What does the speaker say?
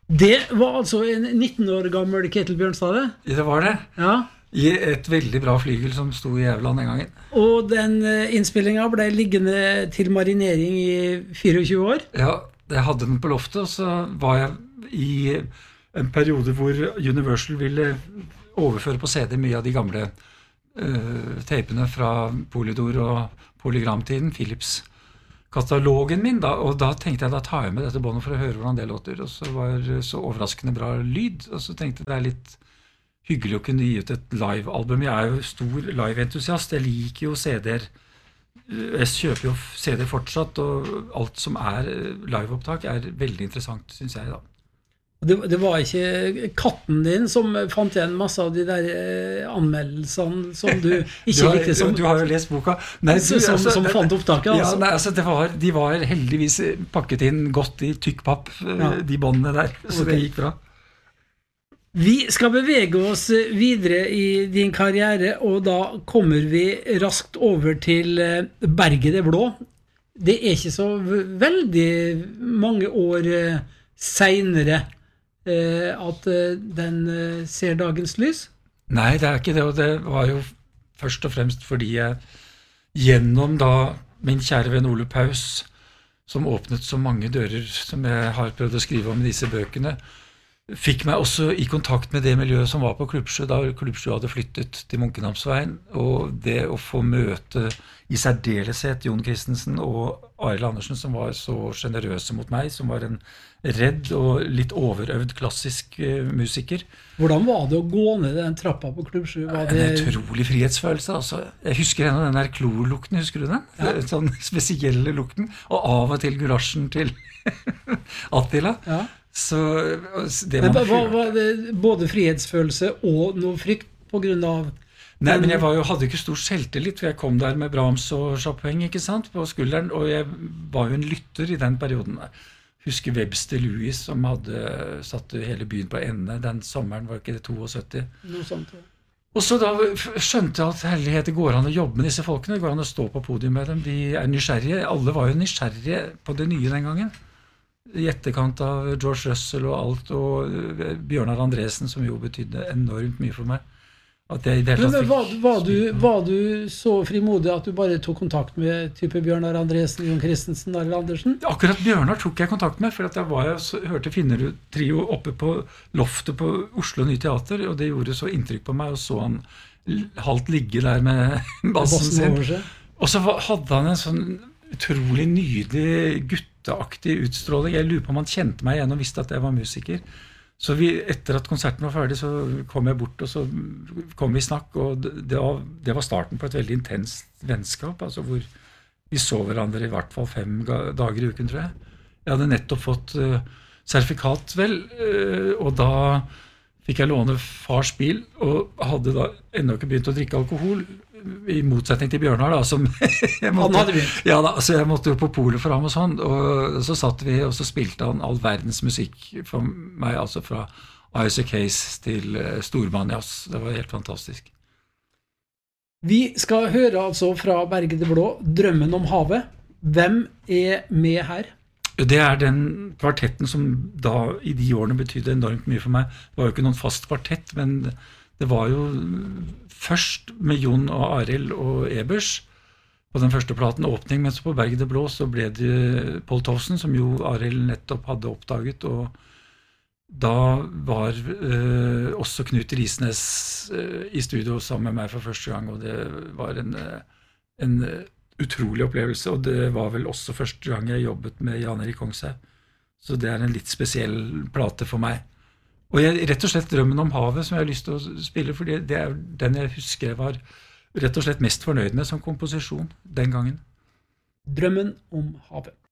Det var altså en 19 år gammel Ketil Bjørnstad, det? Det var det. Ja. I et veldig bra flygel som sto i Jævland den gangen. Og den innspillingen ble liggende til marinering i 24 år? Ja, jeg hadde den på loftet, og så var jeg i en periode hvor Universal ville overføre på CD mye av de gamle tapene fra Polydor og Polygramtiden, Philips-katalogen min, og da tenkte jeg, da tar jeg med dette båndet for å høre hvordan det låter, og så var det så overraskende bra lyd, og så tenkte jeg det litt hyggelig å kunne gi ut et live-album. Jeg jo stor live-entusiast, jeg liker jo CD-er, jeg kjøper jo CD-er fortsatt, og alt som live-opptak veldig interessant, synes jeg da. Det var ikke katten din som fant igjen masse av de der anmeldelsene som du ikke likte som... Du har jo lest boka. Nei, som fant opptaket, altså. Ja, nei, altså de var heldigvis pakket inn godt i tykk papp, de båndene der, så det gikk bra. Vi skal bevege oss videre i din karriere, og da kommer vi raskt over til Berget det blå. Det ikke så veldig mange år senere at den ser dagens lys? Nei, det ikke det, og det var jo først og fremst fordi jeg gjennom da min kjære venn Ole Paus, som åpnet så mange dører som jeg har prøvd å skrive om i disse bøkene, fikk meg også i kontakt med det miljøet som var på Klubbsjø, da Klubbsjø hadde flyttet til Munkenhamnsveien, og det å få møte i særdeleshet Jon Christensen og Arild Andersen, som var så generøse mot meg, som var en redd og litt overøvd klassisk musiker. Hvordan var det å gå ned den trappa på Klubbsjø? En utrolig frihetsfølelse, altså. Jeg husker ennå den der klorlukten, husker du den? Ja. Sånn spesielle lukten, og av og til gulasjen til Attila. Ja. Så det var det både frihetsfølelse og noe frykt på grunn av... Nei, men jeg hadde ikke stor selvtillit, for jeg kom der med Brahms og Chopin, ikke sant, på skulderen, og jeg var jo en lytter i den perioden. Husker Webster Lewis, som hadde satt hele byen på ende, den sommeren var ikke det 72. Noe sånt, ja. Og så da skjønte jeg at herlighet, det går an å jobbe med disse folkene, det går an å stå på podium med dem, de nysgjerrige, alle var jo nysgjerrige på det nye den gangen. I etterkant av George Russell og alt, og Bjørnar Andresen, som jo betydde enormt mye for meg. Var du så frimodig at du bare tok kontakt med type Bjørnar Andresen, Jon Christensen, Arild Andersen? Akkurat Bjørnar tok jeg kontakt med, for at jeg hørte Finnerud Trio oppe på loftet på Oslo Nye Teater, og det gjorde så inntrykk på meg, og så han halvt ligge der med bassen sin. Og så hadde han en sånn utrolig nydelig gutteaktig utstråling. Jeg lurer på om han kjente meg igjen og visste at jeg var musiker. Så etter at konserten var ferdig, så kom jeg bort, og så kom vi i snakk, og det var starten på et veldig intenst vennskap, altså hvor vi så hverandre i hvert fall 5 dager i uken, tror jeg. Jeg hadde nettopp fått sertifikat, vel, og da fikk jeg låne fars bil, og hadde da ennå ikke begynt å drikke alkohol, i motsetning til Bjørnar da, som jeg måtte jo på polet for ham og sånn, og så satt vi, og så spilte han all verdens musikk for meg, altså fra Isaac Hayes til Stormann-jazz. Det var helt fantastisk. Vi skal høre altså fra Berget det blå, Drømmen om havet. Hvem med her? Det den kvartetten som da i de årene betydde enormt mye for meg. Det var jo ikke noen fast kvartett, men det var jo først med Jon og Arild og Ebers på den første platen åpning, men så på Berget det blå så ble det Paul Towson, som jo Arild nettopp hadde oppdaget, og da var også Knut Risnes i studio sammen med meg for første gang, og det var en utrolig opplevelse, og det var vel også første gang jeg jobbet med Jan Erik Kongshaug, så det en litt spesiell plate for meg. Og rett og slett Drømmen om havet som jeg har lyst til å spille, for det den jeg husker jeg var rett og slett mest fornøyd med som komposisjon den gangen. Drømmen om havet.